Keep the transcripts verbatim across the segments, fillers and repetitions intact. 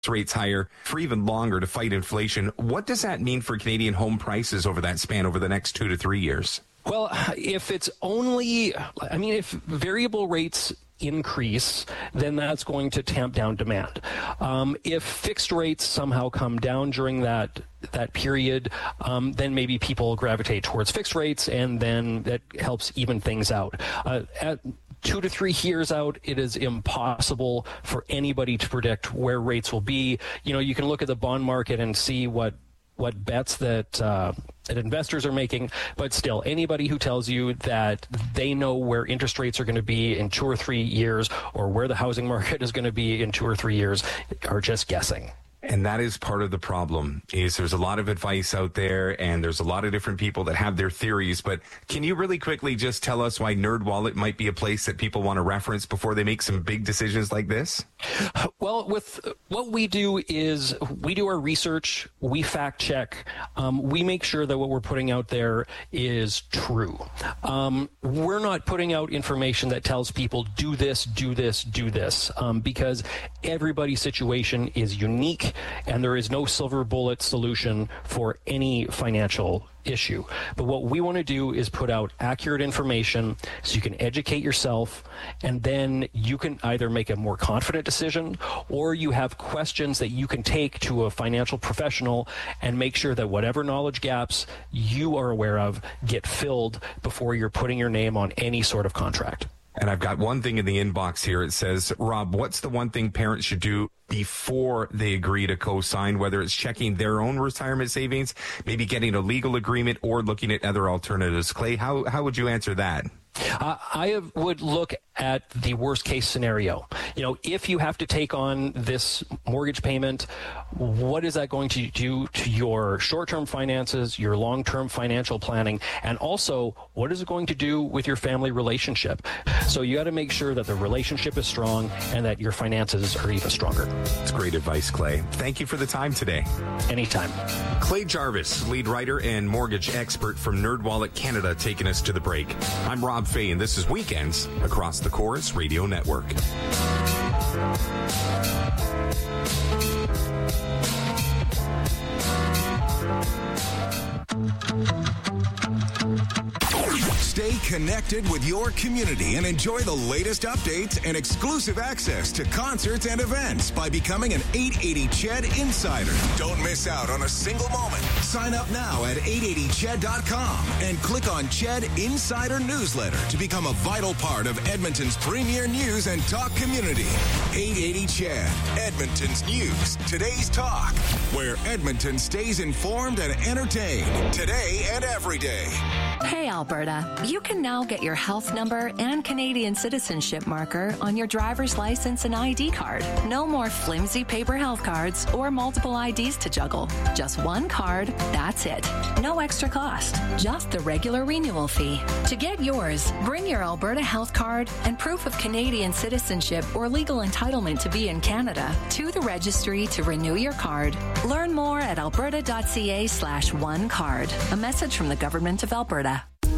rates higher for even longer to fight inflation. What does that mean for Canadian home prices over that span over the next two to three years? Well, if it's only, I mean, if variable rates increase, then that's going to tamp down demand. Um, if fixed rates somehow come down during that that period, um, then maybe people gravitate towards fixed rates, and then that helps even things out. Uh, at Two to three years out, it is impossible for anybody to predict where rates will be. You know, you can look at the bond market and see what what bets that uh, that investors are making, but still, anybody who tells you that they know where interest rates are going to be in two or three years or where the housing market is going to be in two or three years are just guessing. And that is part of the problem, is there's a lot of advice out there, and there's a lot of different people that have their theories. But can you really quickly just tell us why NerdWallet might be a place that people want to reference before they make some big decisions like this? Well, with what we do is we do our research, we fact check, um, we make sure that what we're putting out there is true. Um, we're not putting out information that tells people do this, do this, do this, um, because everybody's situation is unique. And there is no silver bullet solution for any financial issue. But what we want to do is put out accurate information so you can educate yourself, and then you can either make a more confident decision, or you have questions that you can take to a financial professional and make sure that whatever knowledge gaps you are aware of get filled before you're putting your name on any sort of contract. And I've got one thing in the inbox here. It says, Rob, what's the one thing parents should do before they agree to co-sign, whether it's checking their own retirement savings, maybe getting a legal agreement, or looking at other alternatives? Clay, how, how would you answer that? Uh, I have, would look at the worst case scenario. You know, if you have to take on this mortgage payment, what is that going to do to your short-term finances, your long-term financial planning, and also what is it going to do with your family relationship? So you got to make sure that the relationship is strong and that your finances are even stronger. It's great advice, Clay. Thank you for the time today. Anytime. Clay Jarvis, lead writer and mortgage expert from NerdWallet Canada, taking us to the break. I'm Rob Fay, and this is Weekends across the Chorus Radio Network. Stay connected with your community and enjoy the latest updates and exclusive access to concerts and events by becoming an eight eighty C H E D Insider. Don't miss out on a single moment. Sign up now at eight eighty C H E D dot com and click on C H E D Insider Newsletter to become a vital part of Edmonton's premier news and talk community. eight eighty C H E D, Edmonton's news, today's talk, where Edmonton stays informed and entertained today and every day. Hey, Alberta, you can now get your health number and Canadian citizenship marker on your driver's license and I D card. No more flimsy paper health cards or multiple I Ds to juggle. Just one card, that's it. No extra cost, just the regular renewal fee. To get yours, bring your Alberta health card and proof of Canadian citizenship or legal entitlement to be in Canada to the registry to renew your card. Learn more at alberta.ca slash one card. A message from the Government of Alberta.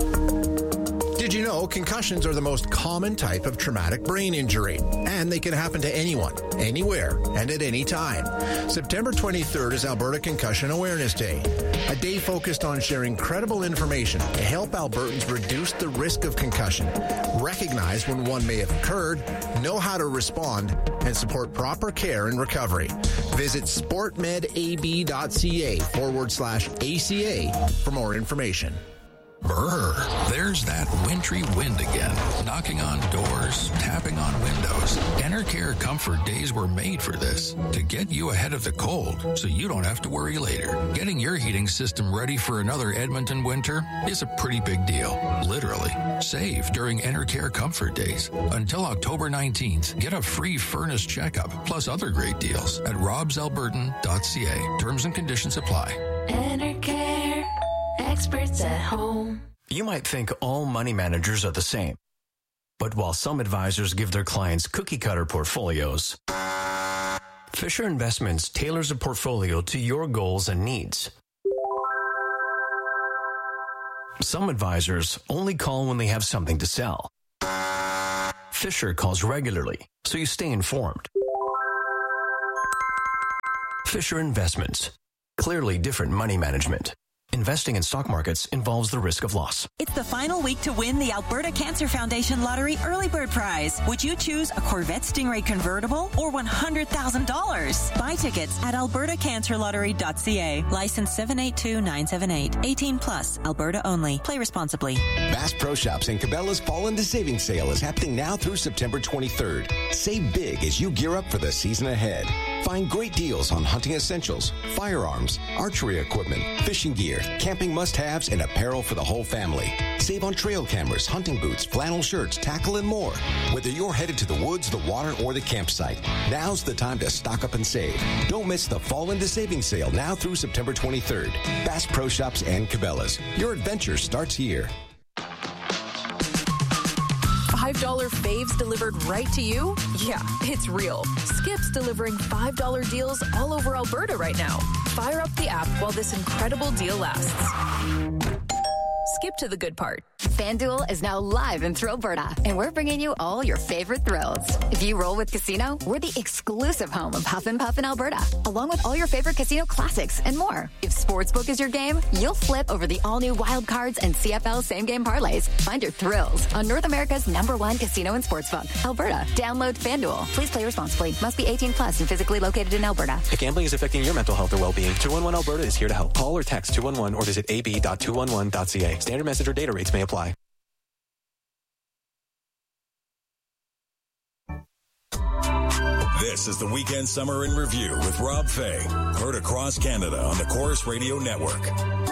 Did you know concussions are the most common type of traumatic brain injury, and they can happen to anyone, anywhere, and at any time? September twenty-third is Alberta Concussion Awareness Day, a day focused on sharing credible information to help Albertans reduce the risk of concussion, recognize when one may have occurred, know how to respond, and support proper care and recovery. Visit sportmedab.ca forward slash ACA for more information. Brr, there's that wintry wind again, knocking on doors, tapping on windows. Enercare Comfort Days were made for this, to get you ahead of the cold so you don't have to worry later. Getting your heating system ready for another Edmonton winter is a pretty big deal, literally. Save during Enercare Comfort Days. Until October nineteenth, get a free furnace checkup, plus other great deals at robs albertan dot c a. Terms and conditions apply. Enercare. Experts at home. You might think all money managers are the same. But while some advisors give their clients cookie-cutter portfolios, Fisher Investments tailors a portfolio to your goals and needs. Some advisors only call when they have something to sell. Fisher calls regularly, so you stay informed. Fisher Investments. Clearly different money management. Investing in stock markets involves the risk of loss. It's the final week to win the Alberta Cancer Foundation Lottery Early Bird Prize. Would you choose a Corvette Stingray convertible or one hundred thousand dollars? Buy tickets at alberta cancer lottery dot c a. License seven eight two nine seven eight. eighteen plus. Alberta only. Play responsibly. Bass Pro Shops and Cabela's Fall Into Savings Sale is happening now through September twenty-third. Save big as you gear up for the season ahead. Find great deals on hunting essentials, firearms, archery equipment, fishing gear, camping must-haves, and apparel for the whole family. Save on trail cameras, hunting boots, flannel shirts, tackle, and more. Whether you're headed to the woods, the water, or the campsite, now's the time to stock up and save. Don't miss the Fall Into Savings Sale now through September twenty-third. Bass Pro Shops and Cabela's. Your adventure starts here. five dollar faves delivered right to you? Yeah, it's real. Skip's delivering five dollar deals all over Alberta right now. Fire up the app while this incredible deal lasts. Skip to the good part. FanDuel is now live in Thrillberta, and we're bringing you all your favorite thrills. If you roll with Casino, we're the exclusive home of Huff and Puff in Alberta, along with all your favorite casino classics and more. If Sportsbook is your game, you'll flip over the all-new Wild Cards and C F L same-game parlays. Find your thrills on North America's number one casino and sportsbook, Alberta. Download FanDuel. Please play responsibly. Must be eighteen plus and physically located in Alberta. If gambling is affecting your mental health or well-being, two one one Alberta is here to help. Call or text two one one or visit a b dot two one one dot c a. Standard message or data rates may apply. This is the Weekend Summer in Review with Rob Fay. Heard across Canada on the Chorus Radio Network.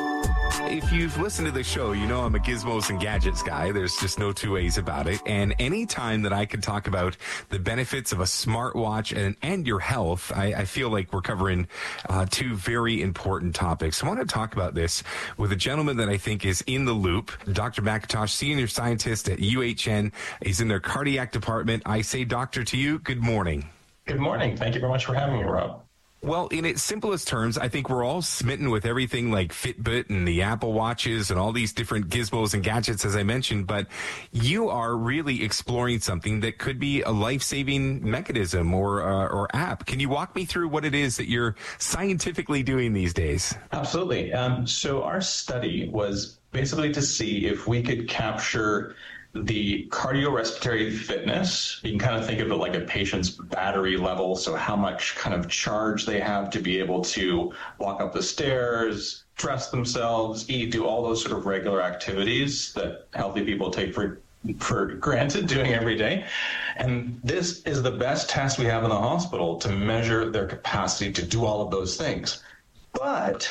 If you've listened to the show, you know I'm a gizmos and gadgets guy. There's just no two ways about it. And any time that I can talk about the benefits of a smartwatch and, and your health, I, I feel like we're covering uh, two very important topics. I want to talk about this with a gentleman that I think is in the loop, Doctor McIntosh, senior scientist at U H N. He's in their cardiac department. I say, doctor, to you, good morning. Good morning. Thank you very much for having me, Rob. Well, in its simplest terms, I think we're all smitten with everything like Fitbit and the Apple Watches and all these different gizmos and gadgets, as I mentioned, but you are really exploring something that could be a life-saving mechanism or uh, or app. Can you walk me through what it is that you're scientifically doing these days? Absolutely. Um, so our study was basically to see if we could capture the cardiorespiratory fitness. You can kind of think of it like a patient's battery level, so how much kind of charge they have to be able to walk up the stairs, dress themselves, eat, do all those sort of regular activities that healthy people take for for granted doing every day. And this is the best test we have in the hospital to measure their capacity to do all of those things. But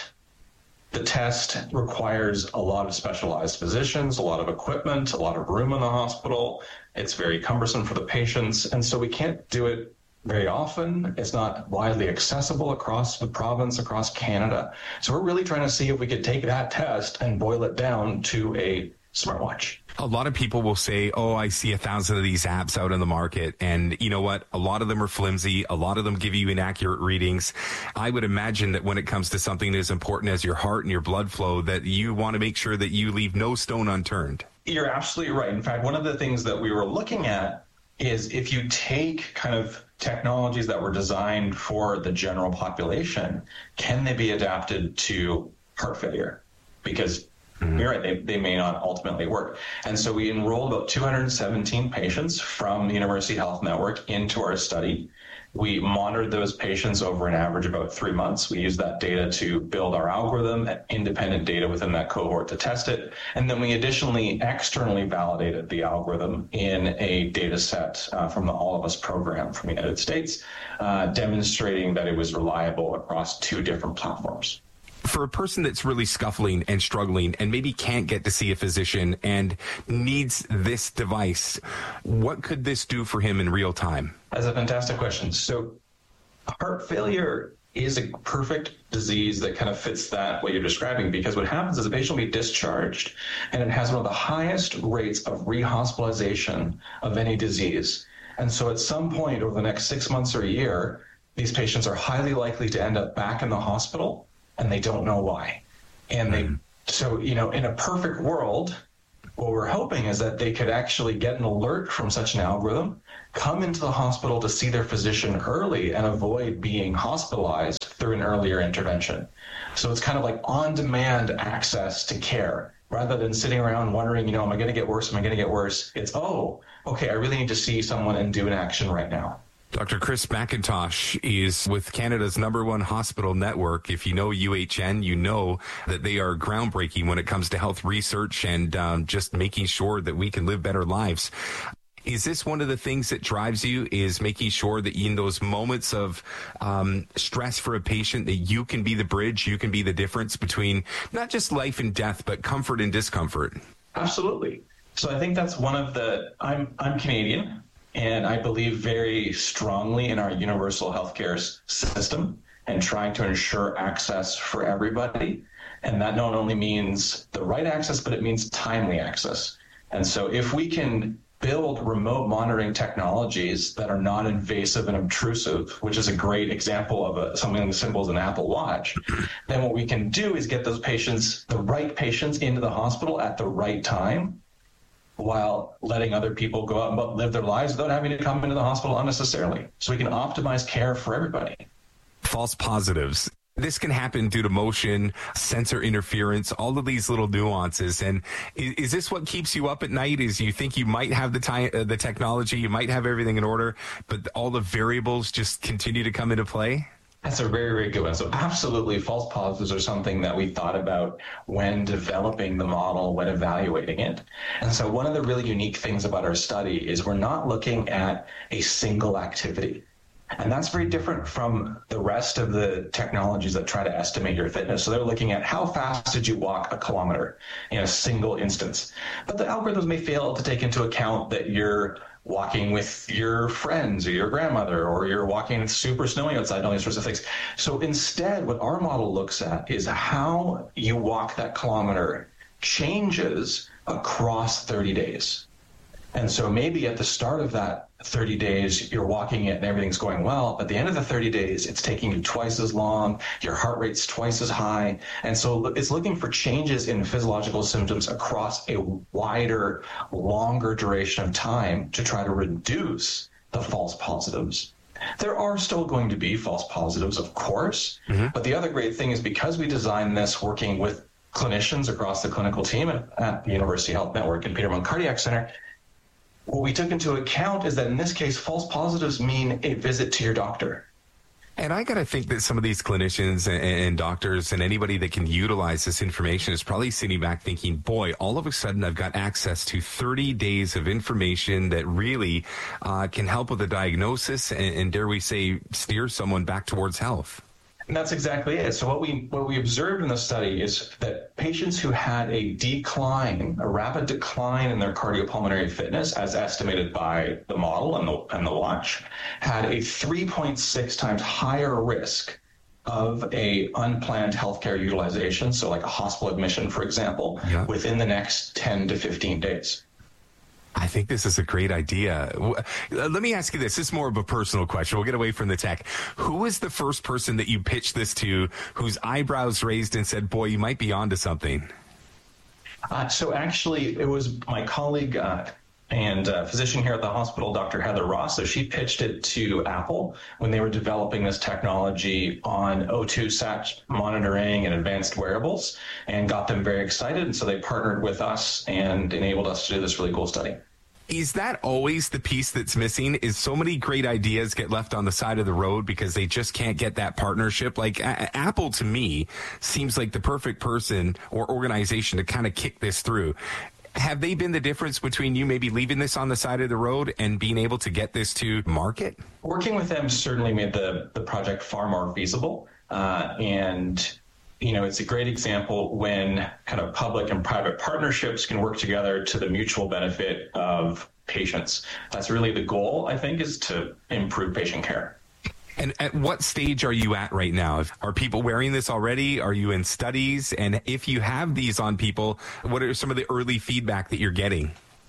the test requires a lot of specialized physicians, a lot of equipment, a lot of room in the hospital. It's very cumbersome for the patients, and so we can't do it very often. It's not widely accessible across the province, across Canada. So we're really trying to see if we could take that test and boil it down to a smartwatch. A lot of people will say, oh, I see a thousand of these apps out in the market. And you know what? A lot of them are flimsy. A lot of them give you inaccurate readings. I would imagine that when it comes to something as important as your heart and your blood flow, that you want to make sure that you leave no stone unturned. You're absolutely right. In fact, one of the things that we were looking at is if you take kind of technologies that were designed for the general population, can they be adapted to heart failure? Because you're right, they, they may not ultimately work. And so we enrolled about two hundred seventeen patients from the University Health Network into our study. We monitored those patients over an average of about three months. We used that data to build our algorithm and independent data within that cohort to test it. And then we additionally externally validated the algorithm in a data set uh, from the All of Us program from the United States, uh, demonstrating that it was reliable across two different platforms. For a person that's really scuffling and struggling and maybe can't get to see a physician and needs this device, what could this do for him in real time? That's a fantastic question. So heart failure is a perfect disease that kind of fits that what you're describing, because what happens is a patient will be discharged and it has one of the highest rates of rehospitalization of any disease. And so at some point over the next six months or a year, these patients are highly likely to end up back in the hospital, and they don't know why. And they, so, you know, in a perfect world, what we're hoping is that they could actually get an alert from such an algorithm, come into the hospital to see their physician early and avoid being hospitalized through an earlier intervention. So it's kind of like on-demand access to care. Rather than sitting around wondering, you know, am I going to get worse? Am I going to get worse? It's, oh, okay, I really need to see someone and do an action right now. Doctor Chris McIntosh is with Canada's number one hospital network. If you know U H N, you know that they are groundbreaking when it comes to health research and um, just making sure that we can live better lives. Is this one of the things that drives you, is making sure that in those moments of um, stress for a patient, that you can be the bridge, you can be the difference between not just life and death, but comfort and discomfort? Absolutely. So I think that's one of the, I'm, I'm Canadian, and I believe very strongly in our universal healthcare system and trying to ensure access for everybody. And that not only means the right access, but it means timely access. And so if we can build remote monitoring technologies that are not invasive and obtrusive, which is a great example of a, something as simple as an Apple Watch, then what we can do is get those patients, the right patients, into the hospital at the right time, while letting other people go out and live their lives without having to come into the hospital unnecessarily. So we can optimize care for everybody. False positives. This can happen due to motion, sensor interference, all of these little nuances. And is, is this what keeps you up at night? Is you think you might have the time, uh, the technology, you might have everything in order, but all the variables just continue to come into play? That's a very, very good one. So absolutely, false positives are something that we thought about when developing the model, when evaluating it. And so one of the really unique things about our study is we're not looking at a single activity. And that's very different from the rest of the technologies that try to estimate your fitness. So they're looking at how fast did you walk a kilometer in a single instance. But the algorithms may fail to take into account that you're walking with your friends or your grandmother, or you're walking super snowy outside, and all these sorts of things. So instead, what our model looks at is how you walk that kilometer changes across thirty days. And so maybe at the start of that thirty days, you're walking it and everything's going well. At the end of the thirty days, it's taking you twice as long. Your heart rate's twice as high. And so it's looking for changes in physiological symptoms across a wider, longer duration of time to try to reduce the false positives. There are still going to be false positives, of course. Mm-hmm. But the other great thing is because we designed this working with clinicians across the clinical team at, at the University Health Network and Peter Mac Cardiac Center, what we took into account is that in this case, false positives mean a visit to your doctor. And I got to think that some of these clinicians and, and doctors and anybody that can utilize this information is probably sitting back thinking, boy, all of a sudden I've got access to thirty days of information that really uh, can help with a diagnosis and, and, dare we say, steer someone back towards health. And that's exactly it. So what we what we observed in the study is that patients who had a decline, a rapid decline in their cardiopulmonary fitness, as estimated by the model and the, and the watch, had a three point six times higher risk of a unplanned healthcare utilization, so like a hospital admission, for example, yeah. within the next ten to fifteen days. I think this is a great idea. Let me ask you this. This is more of a personal question. We'll get away from the tech. Who was the first person that you pitched this to whose eyebrows raised and said, boy, you might be onto something? Uh, so actually, it was my colleague uh, and uh, physician here at the hospital, Doctor Heather Ross. So she pitched it to Apple when they were developing this technology on O two sat monitoring and advanced wearables, and got them very excited. And so they partnered with us and enabled us to do this really cool study. Is that always the piece that's missing? Is so many great ideas get left on the side of the road because they just can't get that partnership? Like a- Apple, to me, seems like the perfect person or organization to kind of kick this through. Have they been the difference between you maybe leaving this on the side of the road and being able to get this to market? Working with them certainly made the, the project far more feasible. Uh, and, you know, it's a great example when kind of public and private partnerships can work together to the mutual benefit of patients. That's really the goal, I think, is to improve patient care. And at what stage are you at right now? Are people wearing this already? Are you in studies? And if you have these on people, what are some of the early feedback that you're getting?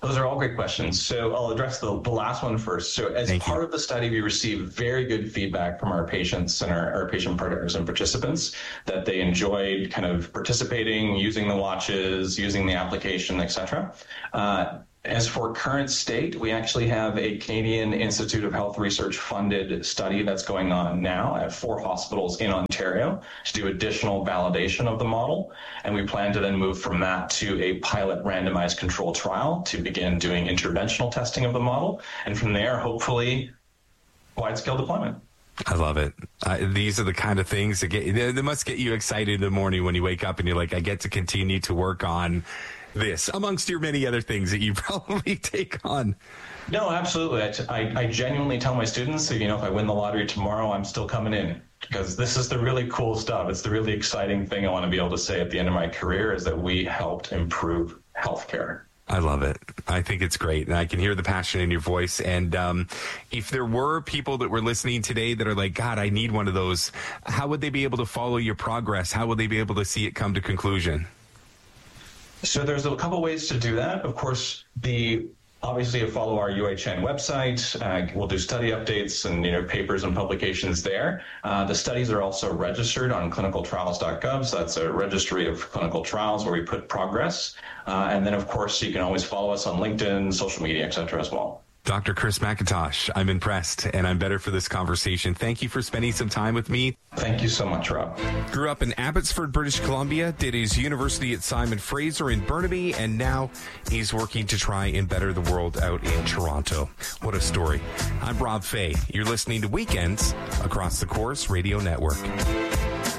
Those are all great questions. So I'll address the, the last one first. So as Thank part you. of the study, we received very good feedback from our patients and our, our patient partners and participants that they enjoyed kind of participating, using the watches, using the application, et cetera. Uh, As for current state, we actually have a Canadian Institute of Health Research funded study that's going on now at four hospitals in Ontario to do additional validation of the model. And we plan to then move from that to a pilot randomized control trial to begin doing interventional testing of the model. And from there, hopefully, wide-scale deployment. I love it. Uh, these are the kind of things that get, they, they must get you excited in the morning when you wake up and you're like, I get to continue to work on this, amongst your many other things that you probably take on. No, absolutely. I, I, I genuinely tell my students that, you know, if I win the lottery tomorrow, I'm still coming in, because this is the really cool stuff. It's the really exciting thing I want to be able to say at the end of my career, is that we helped improve healthcare. I love it. I think it's great. And I can hear the passion in your voice. And um, if there were people that were listening today that are like, God, I need one of those, how would they be able to follow your progress? How would they be able to see it come to conclusion? So there's a couple ways to do that. Of course, the obviously you follow our U H N website. Uh, we'll do study updates and, you know, papers and publications there. Uh, the studies are also registered on clinical trials dot gov. So that's a registry of clinical trials where we put progress. Uh, and then, of course, you can always follow us on LinkedIn, social media, et cetera, as well. Doctor Chris McIntosh, I'm impressed, and I'm better for this conversation. Thank you for spending some time with me. Thank you so much, Rob. Grew up in Abbotsford, British Columbia, did his university at Simon Fraser in Burnaby, and now he's working to try and better the world out in Toronto. What a story. I'm Rob Fay. You're listening to Weekends across the Corus Radio Network.